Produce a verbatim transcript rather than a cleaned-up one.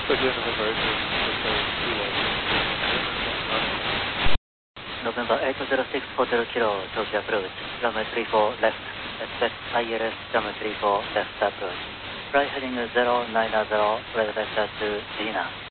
Again, November eight zero November eight zero six Hotel Kilo, Tokyo approach, runway three four left, expect I L S runway three four left approach. Flight heading zero nine zero, weather vector to Gina.